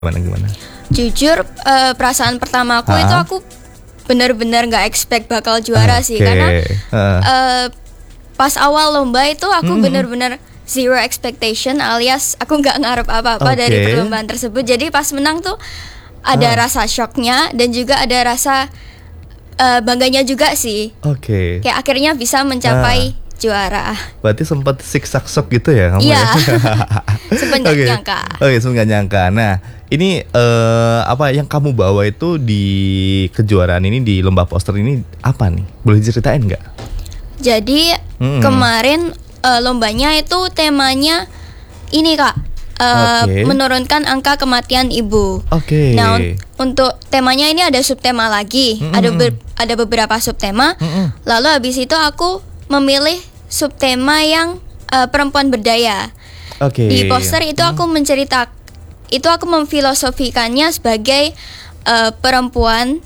Gimana? Jujur, perasaan pertama aku itu aku benar-benar nggak expect bakal juara sih, Oke. karena pas awal lomba itu aku benar-benar zero expectation, alias aku nggak ngarep apa-apa dari Oke. perlombaan tersebut. Jadi pas menang tuh ada rasa shocknya dan juga ada rasa bangganya juga sih. Oke. Kayak akhirnya bisa mencapai juara. Berarti sempat siksak shock gitu ya kamu Iya. ya? Sempat nggak Oke. nyangka. Oke, sempat nggak nyangka. Nah, ini apa yang kamu bawa itu di kejuaraan ini, di lomba poster ini apa nih? Boleh ceritain nggak? Jadi kemarin lombanya itu temanya ini Kak, Oke. menurunkan angka kematian ibu. Oke. Nah untuk temanya ini ada subtema lagi, ada beberapa subtema. Lalu habis itu aku memilih subtema yang perempuan berdaya. Oke. Di poster itu aku itu aku memfilosofikannya sebagai perempuan.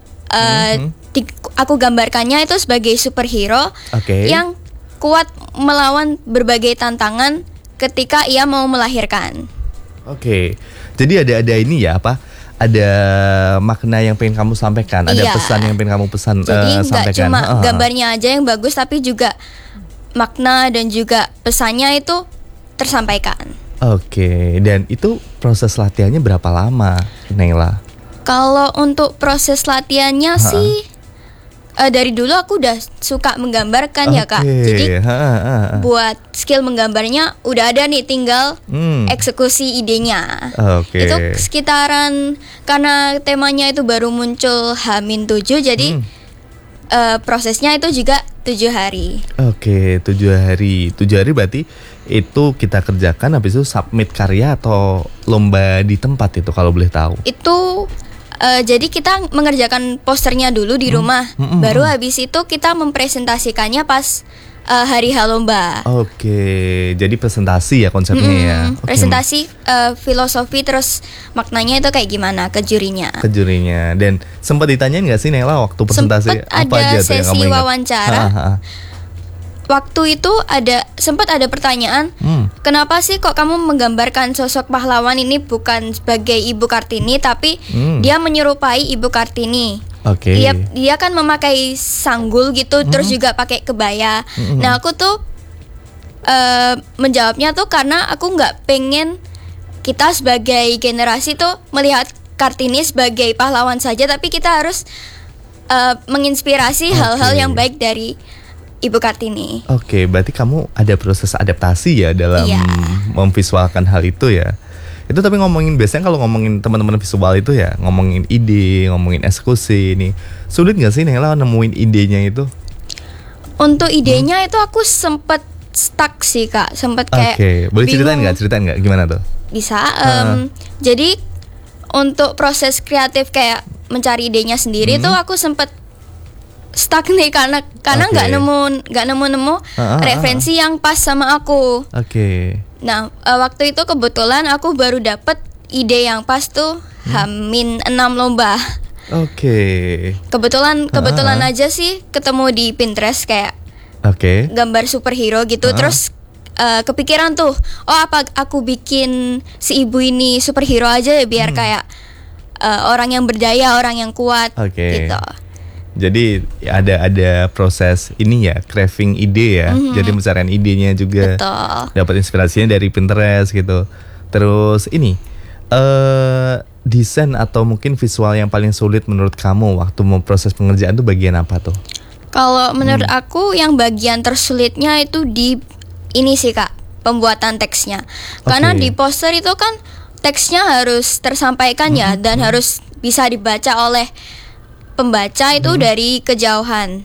Aku gambarkannya itu sebagai superhero Oke. yang kuat melawan berbagai tantangan ketika ia mau melahirkan. Oke. Jadi ada ini ya apa? Ada makna yang pengen kamu sampaikan, ada Iya. pesan yang pengen kamu Jadi nggak sampaikan. cuma gambarnya aja yang bagus, tapi juga makna dan juga pesannya itu tersampaikan. Oke, dan itu proses latihannya berapa lama, Naila? Kalau untuk proses latihannya sih dari dulu aku udah suka menggambarkan ya Kak. Jadi buat skill menggambarnya udah ada nih, tinggal eksekusi idenya. Oke. Itu sekitaran, karena temanya itu baru muncul H-7, jadi prosesnya itu juga 7 hari. Oke, 7 hari. 7 hari berarti itu kita kerjakan, habis itu submit karya atau lomba di tempat itu kalau boleh tahu. Itu jadi kita mengerjakan posternya dulu di rumah, baru habis itu kita mempresentasikannya pas hari H lomba. Oke, jadi presentasi ya konsepnya ya. Oke. Presentasi filosofi terus maknanya itu kayak gimana ke jurinya. Ke jurinya. Dan sempat ditanyain nggak sih Naila waktu presentasi Sempat apa ada aja tuh yang sesi kamu ingat? wawancara. Waktu itu sempat ada pertanyaan, kenapa sih kok kamu menggambarkan sosok pahlawan ini bukan sebagai Ibu Kartini, tapi dia menyerupai Ibu Kartini. Oke. Dia kan memakai sanggul gitu, terus juga pakai kebaya. Nah aku tuh menjawabnya tuh karena aku nggak pengen kita sebagai generasi tuh melihat Kartini sebagai pahlawan saja, tapi kita harus menginspirasi hal-hal yang baik dari Ibu Kartini. Oke, berarti kamu ada proses adaptasi ya dalam Iya. memvisualkan hal itu ya. Itu tapi ngomongin, biasanya kalau ngomongin teman-teman visual itu ya, ngomongin ide, ngomongin eksekusi ini. Sulit gak sih Nela nemuin idenya itu? Untuk idenya itu aku sempet stuck sih Kak, sempet kayak Oke, boleh ceritain bingung. nggak? Gimana tuh? Bisa. Jadi untuk proses kreatif kayak mencari idenya sendiri tuh aku sempet stuck nih karena nggak nemu referensi yang pas sama aku. Oke. Nah waktu itu kebetulan aku baru dapet ide yang pas tuh H-6 lomba. Oke. Kebetulan aja sih ketemu di Pinterest kayak Oke. gambar superhero gitu. Terus kepikiran tuh, apa aku bikin si ibu ini superhero aja ya, biar kayak orang yang berdaya, orang yang kuat gitu. Jadi ada proses ini ya, craving ide ya. Jadi pencarian idenya juga. Betul. Dapat inspirasinya dari Pinterest gitu. Terus ini desain atau mungkin visual yang paling sulit menurut kamu waktu memproses pengerjaan tuh bagian apa tuh? Kalau menurut aku yang bagian tersulitnya itu di ini sih Kak, pembuatan teksnya. Karena di poster itu kan teksnya harus tersampaikan ya, dan harus bisa dibaca oleh pembaca itu dari kejauhan.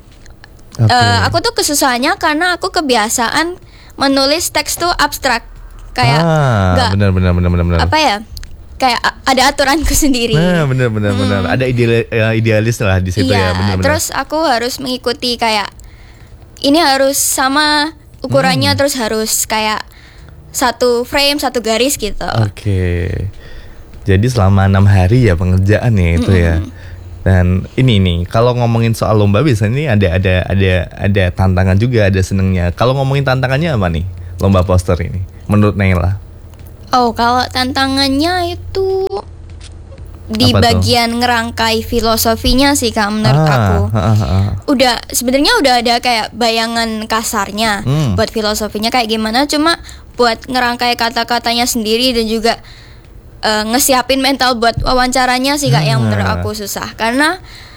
Aku tuh kesusahannya karena aku kebiasaan menulis teks tuh abstrak, kayak nggak benar. apa ya, kayak ada aturanku sendiri. Nah, benar. Ada idealis lah di situ ya, benar. Terus aku harus mengikuti kayak ini harus sama ukurannya, terus harus kayak satu frame, satu garis gitu. Oke. Jadi selama 6 hari ya pengerjaannya itu ya. Dan ini nih, kalau ngomongin soal lomba biasanya ini ada tantangan juga, ada senengnya. Kalau ngomongin tantangannya apa nih? Lomba poster ini menurut Naila? Oh, kalau tantangannya itu di Apa tuh? bagian ngerangkai filosofinya sih Kak, menurut aku. Sebenarnya udah ada kayak bayangan kasarnya buat filosofinya kayak gimana, cuma buat ngerangkai kata-katanya sendiri dan juga ngesiapin mental buat wawancaranya sih Kak yang menurut aku susah. Karena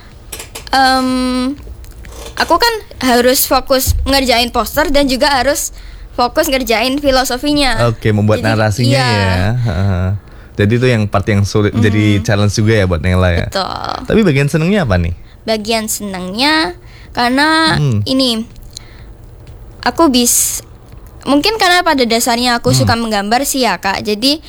aku kan harus fokus ngerjain poster dan juga harus fokus ngerjain filosofinya. Oke, membuat Jadi, narasinya iya. ya. Jadi itu yang part yang sulit, jadi challenge juga ya buat Nela ya. Betul. Tapi bagian senengnya apa nih? Bagian senangnya karena ini aku mungkin karena pada dasarnya aku suka menggambar sih ya Kak. Jadi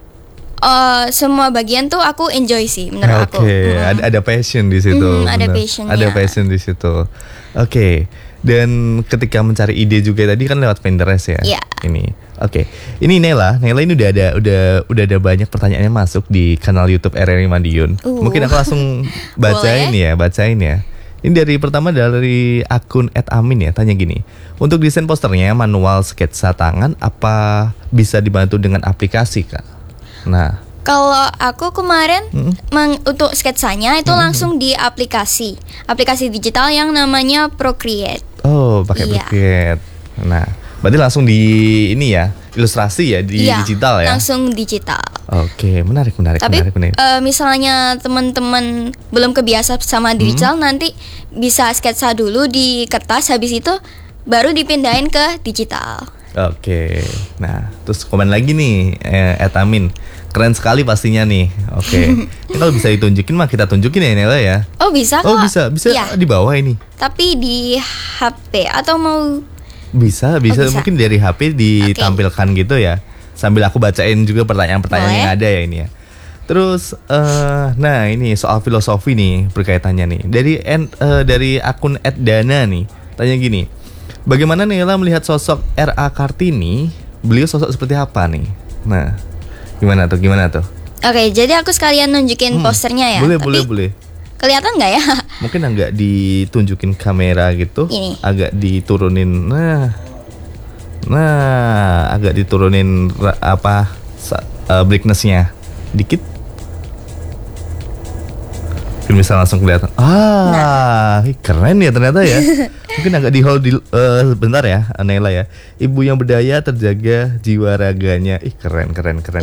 semua bagian tuh aku enjoy sih menurut aku. Oke, ada passion di situ. Ada bener. passionnya. Ada passion di situ. Oke. Dan ketika mencari ide juga tadi kan lewat Pinterest ya. Iya. Ini. Oke. Ini Nela ini udah ada banyak pertanyaannya masuk di kanal YouTube RRI Madiun. Mungkin aku langsung bacain ya. Ini pertama dari akun @amin ya, tanya gini. Untuk desain posternya manual sketsa tangan apa bisa dibantu dengan aplikasi, Kak? Nah, kalau aku kemarin untuk sketsanya itu langsung di aplikasi digital yang namanya Procreate. oh, pakai Iya. Procreate. Nah, berarti langsung di ini ya, ilustrasi ya di Iya, digital ya. langsung digital. Oke, menarik. Tapi misalnya teman-teman belum kebiasa sama digital, nanti bisa sketsa dulu di kertas, habis itu baru dipindahin ke digital. Oke. Nah, terus komen lagi nih Etamin. Keren sekali pastinya nih. Oke. Ini kalau bisa ditunjukin mah kita tunjukin ya Nela ya. Oh bisa kok. Oh, bisa Iya. di bawah ini. Tapi di HP atau mau Bisa. bisa. Mungkin dari HP ditampilkan gitu ya. Sambil aku bacain juga pertanyaan-pertanyaan yang ada ya ini ya. Terus nah ini soal filosofi nih berkaitannya nih. Dari akun @dana nih. Tanya gini. Bagaimana Nela melihat sosok R.A. Kartini? Beliau sosok seperti apa nih? Nah, gimana tuh? Oke, jadi aku sekalian nunjukin posternya ya. Boleh. Kelihatan nggak ya? Mungkin agak ditunjukin kamera gitu. Ini. Agak diturunin. Nah, agak diturunin brightness-nya dikit. Mungkin bisa langsung kelihatan. Keren ya ternyata ya. Mungkin agak di hold bentar ya, Nela ya. Ibu yang berdaya terjaga jiwa raganya. Keren.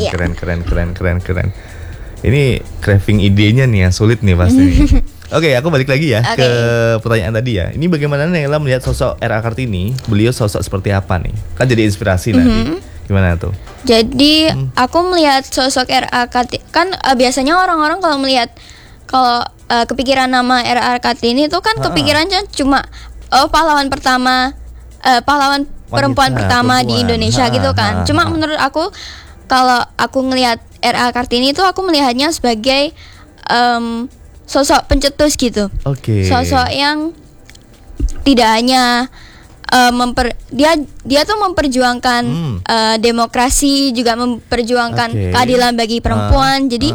Ini craving idenya nih yang sulit nih pasti. Oke, aku balik lagi ya ke pertanyaan tadi ya. Ini bagaimana Nela melihat sosok R.A. Kartini? Beliau sosok seperti apa nih? Kan jadi inspirasi nanti. Gimana tuh? Jadi aku melihat sosok R.A. Kartini kan biasanya orang-orang kalau kepikiran nama R.A. Kartini itu kan kepikirannya cuma pahlawan perempuan pertama di Indonesia gitu kan. Cuma menurut aku kalau aku ngelihat R.A. Kartini itu aku melihatnya sebagai sosok pencetus gitu. Oke. Sosok yang tidak hanya dia tuh memperjuangkan demokrasi, juga memperjuangkan keadilan bagi perempuan. Jadi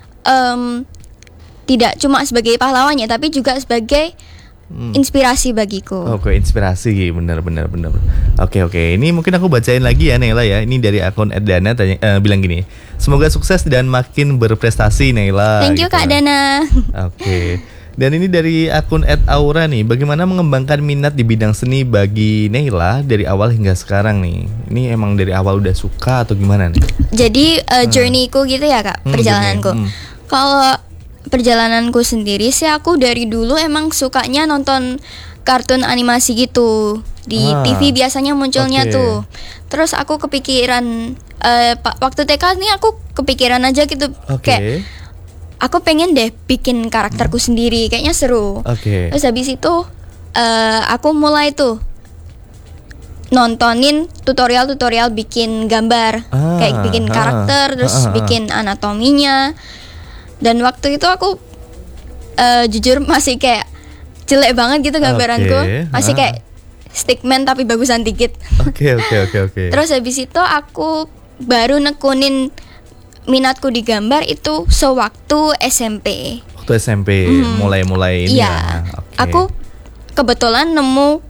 tidak cuma sebagai pahlawannya, tapi juga sebagai inspirasi bagiku. Oke, inspirasi, bener. Oke. Ini mungkin aku bacain lagi ya Nela ya. Ini dari akun @dana bilang gini. Semoga sukses dan makin berprestasi Nela. Thank you gitu. Kak Dana. Oke. Dan ini dari akun @aura nih. Bagaimana mengembangkan minat di bidang seni bagi Nela dari awal hingga sekarang nih? Ini emang dari awal udah suka atau gimana nih? Jadi journey-ku gitu ya Kak, perjalananku. Kalau perjalananku sendiri sih aku dari dulu emang sukanya nonton kartun animasi gitu. Di TV biasanya munculnya tuh. Terus aku kepikiran waktu TK nih aku kepikiran aja gitu kayak aku pengen deh bikin karakterku sendiri, kayaknya seru. Terus habis itu aku mulai tuh nontonin tutorial bikin gambar, kayak bikin karakter, terus bikin anatominya. Dan waktu itu aku jujur masih kayak jelek banget gitu gambaranku, masih kayak stickman tapi bagusan dikit. Oke. Terus habis itu aku baru nekunin minatku di gambar itu sewaktu SMP. Waktu SMP mulai ini iya. ya. Aku kebetulan nemu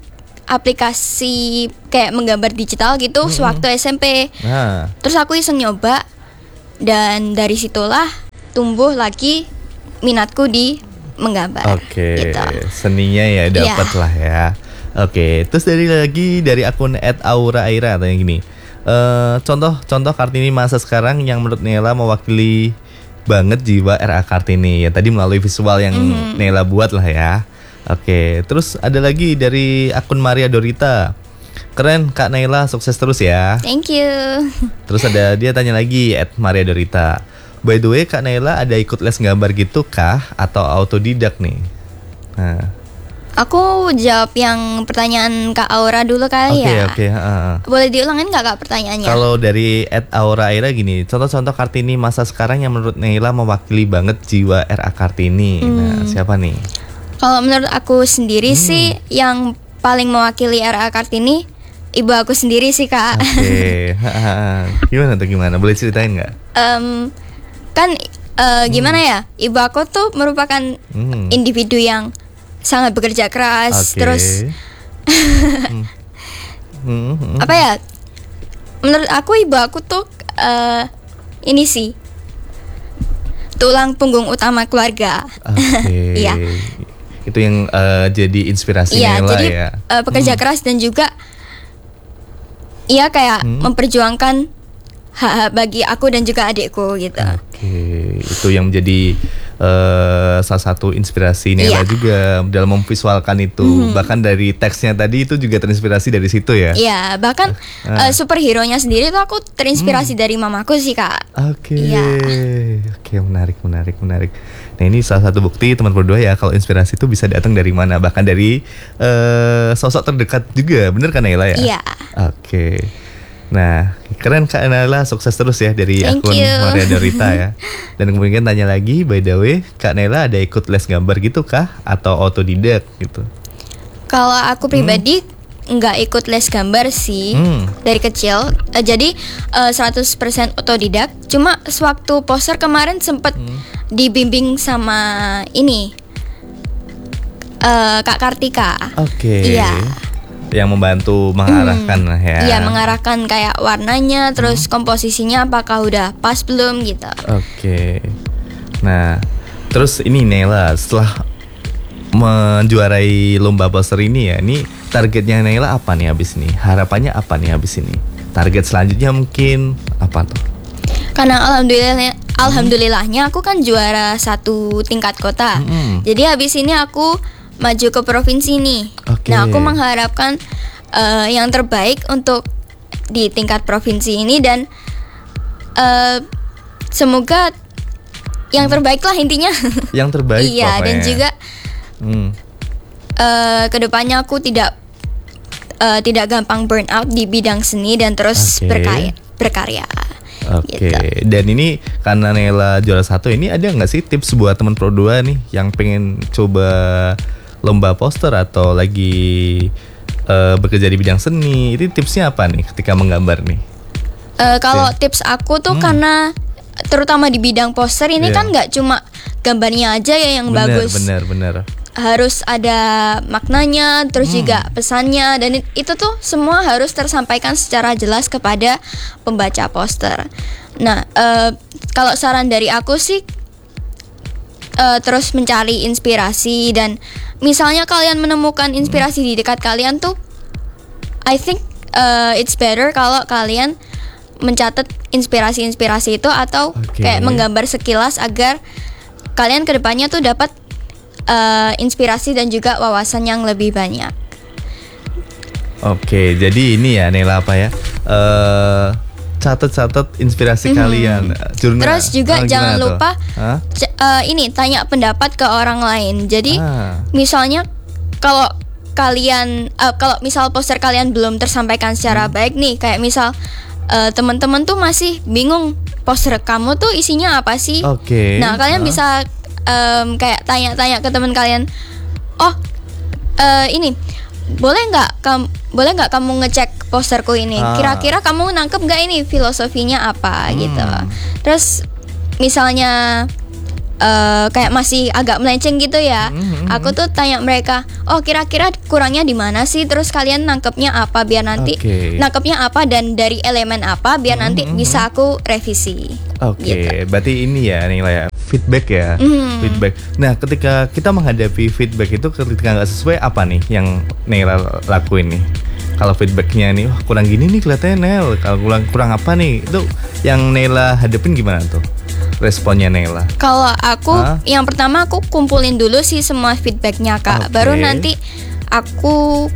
aplikasi kayak menggambar digital gitu sewaktu SMP. Terus aku iseng nyoba dan dari situlah tumbuh lagi minatku di menggambar. Oke, gitu. seninya ya dapat lah ya. Oke, terus dari akun @aura_aira atau yang gini. Contoh Kartini masa sekarang yang menurut Nela mewakili banget jiwa RA Kartini ya, tadi melalui visual yang Nela buat lah ya. Oke, terus ada lagi dari akun Maria Dorita. Keren Kak Nela, sukses terus ya. Thank you. Terus ada dia tanya lagi @Maria Dorita. By the way Kak Nela ada ikut les gambar gitu kah atau autodidak nih? Nah. Aku jawab yang pertanyaan Kak Aura dulu kali ya. Oke. Boleh diulangin nggak Kak pertanyaannya? Kalau dari @aura_aira gini, contoh-contoh Kartini masa sekarang yang menurut Nela mewakili banget jiwa RA Kartini. Nah, siapa nih? Kalau menurut aku sendiri sih yang paling mewakili RA Kartini ibu aku sendiri sih Kak. Oke. Gimana? Boleh ceritain nggak? Gimana ya? Ibu aku tuh merupakan individu yang sangat bekerja keras. Terus apa ya? Menurut aku ibu aku tuh ini sih tulang punggung utama keluarga. Oke. Iya. Itu yang jadi inspirasi Nela jadi, ya. Pekerja keras dan juga kayak memperjuangkan hak bagi aku dan juga adikku gitu. Oke, itu yang menjadi salah satu inspirasi Nela juga dalam memvisualkan itu. Bahkan dari teksnya tadi itu juga terinspirasi dari situ ya. Iya, bahkan superhero-nya sendiri tuh aku terinspirasi dari mamaku sih Kak. Oke, menarik. Nah ini salah satu bukti teman berdua ya kalau inspirasi itu bisa datang dari mana, bahkan dari sosok terdekat juga, bener kan Nela ya? Iya. Oke. Nah, keren Kak Nela, sukses terus ya dari Thank akun you. Maria Dorita ya. Dan kemudian tanya lagi, by the way, Kak Nela ada ikut les gambar gitu kah atau autodidak gitu? Kalau aku pribadi nggak ikut les gambar sih dari kecil. Jadi 100% otodidak. Cuma sewaktu poster kemarin sempet dibimbing sama ini Kak Kartika. Oke. Iya. Yang membantu mengarahkan lah ya. Iya, mengarahkan kayak warnanya, terus komposisinya apakah udah pas belum gitu. Oke. Nah, terus ini Nela setelah menjuarai lomba poster ini ya, ini targetnya Nela apa nih habis ini? Harapannya apa nih habis ini? Target selanjutnya mungkin apa tuh? Karena alhamdulillahnya aku kan juara 1 tingkat kota. Jadi habis ini aku maju ke provinsi nih. Nah, aku mengharapkan yang terbaik untuk di tingkat provinsi ini dan semoga yang terbaik lah intinya. Yang terbaik. Iya, pokoknya. dan juga kedepannya aku tidak gampang burn out di bidang seni dan terus berkarya. Oke. Gitu. Dan ini karena Nela juara 1 ini, ada nggak sih tips buat teman Pro 2 nih yang pengen coba lomba poster atau lagi bekerja di bidang seni? Itu tipsnya apa nih ketika menggambar nih? Kalau tips aku tuh karena terutama di bidang poster ini kan nggak cuma gambarnya aja ya yang bagus. Bener. Harus ada maknanya, terus juga pesannya, dan itu tuh semua harus tersampaikan secara jelas kepada pembaca poster. Nah, kalau saran dari aku sih terus mencari inspirasi, dan misalnya kalian menemukan inspirasi di dekat kalian tuh, I think it's better kalau kalian mencatat inspirasi-inspirasi itu atau kayak menggambar sekilas agar kalian kedepannya tuh dapat inspirasi dan juga wawasan yang lebih banyak. Oke, jadi ini ya Nela apa ya? Catat inspirasi kalian. Jurnal. Terus juga jangan tuh? lupa ini tanya pendapat ke orang lain. Jadi misalnya kalau kalian kalau misal poster kalian belum tersampaikan secara baik nih, kayak misal teman-teman tuh masih bingung poster kamu tuh isinya apa sih? Nah, kalian bisa kayak tanya-tanya ke teman kalian. Oh, ini boleh nggak kamu ngecek posterku ini? Kira-kira kamu nangkep nggak ini filosofinya apa gitu? Terus misalnya kayak masih agak melenceng gitu ya. Aku tuh tanya mereka, oh kira-kira kurangnya di mana sih? Terus kalian nangkepnya apa biar nanti nangkepnya apa dan dari elemen apa biar nanti bisa aku revisi. Gitu. Berarti ini ya Nela ya, feedback ya, feedback. Nah, ketika kita menghadapi feedback itu ketika nggak sesuai apa nih yang Nela lakuin nih? Kalau feedbacknya nih, wah kurang gini nih kelihatannya Nel. Kalau kurang apa nih? Itu yang Nela hadapin gimana tuh? Responnya Nela? Kalau aku, yang pertama aku kumpulin dulu sih semua feedbacknya Kak. Baru nanti aku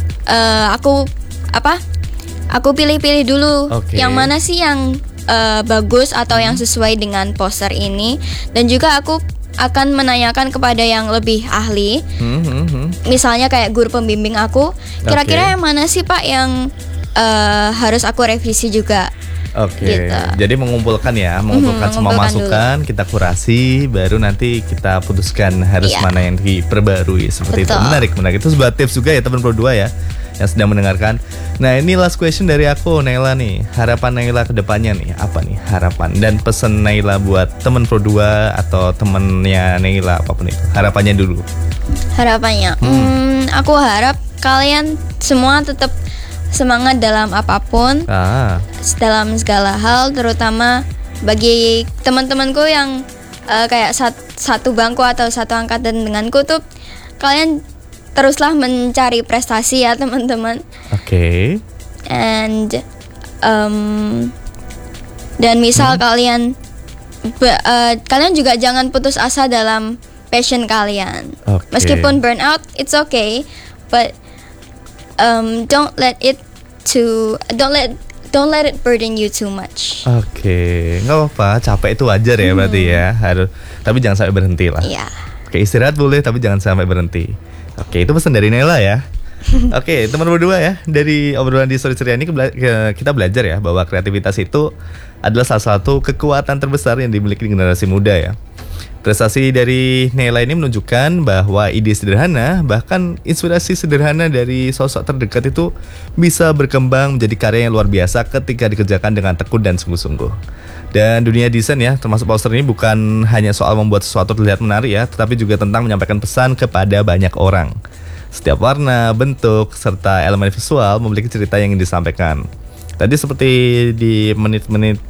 pilih-pilih dulu yang mana sih yang bagus atau yang sesuai dengan poster ini. Dan juga aku akan menanyakan kepada yang lebih ahli. Misalnya kayak guru pembimbing aku, kira-kira yang mana sih Pak yang harus aku revisi juga. Gitu. Jadi mengumpulkan semua masukan, kita kurasi, baru nanti kita putuskan harus mana yang diperbarui seperti itu. Menarik. Itu sebuah tips juga ya teman Pro 2 ya yang sedang mendengarkan. Nah, ini last question dari aku, Nela nih. Harapan Nela ke depannya nih, apa nih harapan dan pesan Nela buat teman Pro 2 atau temennya Nela apapun itu. Harapannya dulu. Harapannya, aku harap kalian semua tetap semangat dalam apapun, dalam segala hal, terutama bagi teman-temanku yang kayak satu bangku atau satu angkatan denganku tuh, kalian teruslah mencari prestasi ya teman-teman. Dan misal kalian juga jangan putus asa dalam passion kalian. Meskipun burnout, it's okay, but don't let it burden you too much. Nggak apa-apa, capek itu wajar ya berarti ya. Tapi jangan sampai berhenti lah. Istirahat boleh, tapi jangan sampai berhenti. Itu pesan dari Nela ya. Teman berdua ya, dari obrolan di Story Ceria ini kita belajar ya bahwa kreativitas itu adalah salah satu kekuatan terbesar yang dimiliki generasi muda ya. Prestasi dari Nela ini menunjukkan bahwa ide sederhana, bahkan inspirasi sederhana dari sosok terdekat itu bisa berkembang menjadi karya yang luar biasa ketika dikerjakan dengan tekun dan sungguh-sungguh. Dan dunia desain ya, termasuk poster ini bukan hanya soal membuat sesuatu terlihat menarik ya, tetapi juga tentang menyampaikan pesan kepada banyak orang. Setiap warna, bentuk, serta elemen visual memiliki cerita yang ingin disampaikan. Tadi seperti di menit-menit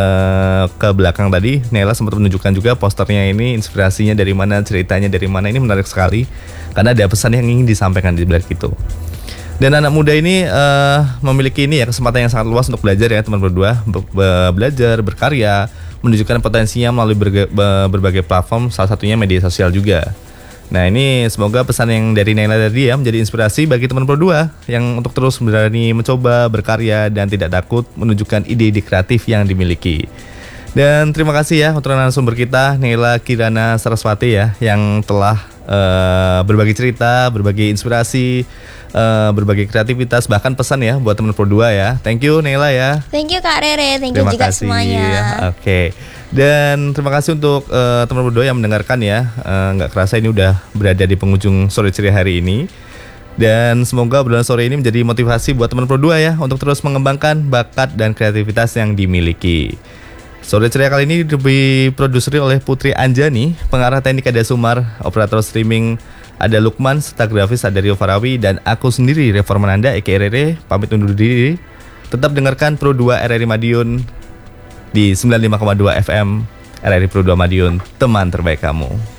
ke belakang tadi, Nela sempat menunjukkan juga posternya ini inspirasinya dari mana, ceritanya dari mana. Ini menarik sekali karena ada pesan yang ingin disampaikan di balik itu. Dan anak muda ini memiliki ini ya kesempatan yang sangat luas untuk belajar ya teman berdua, belajar, berkarya, menunjukkan potensinya melalui berbagai platform, salah satunya media sosial juga. Nah, ini semoga pesan yang dari Nela tadi ya menjadi inspirasi bagi teman Pro 2 yang untuk terus berani mencoba, berkarya, dan tidak takut menunjukkan ide-ide kreatif yang dimiliki. Dan terima kasih ya untuk narasumber kita, Nela Kirana Saraswati ya, yang telah berbagi cerita, berbagi inspirasi, berbagi kreativitas, bahkan pesan ya buat teman Pro 2 ya. Thank you Nela ya. Thank you Kak Rere, thank you juga semuanya. Dan terima kasih untuk teman Pro 2 yang mendengarkan ya. Nggak kerasa ini udah berada di penghujung Story Ceria hari ini. Dan semoga obrolan sore ini menjadi motivasi buat teman Pro 2 ya untuk terus mengembangkan bakat dan kreativitas yang dimiliki. Story Ceria kali ini diproduksi oleh Putri Anjani, pengarah teknik ada Sumar, operator streaming ada Lukman, serta grafis ada Rio Farawi, dan aku sendiri Reformananda Eke Rere, pamit undur diri. Tetap dengarkan Pro 2 RRI Madiun di 95,2 FM RRI Pro 2 Madiun, teman terbaik kamu.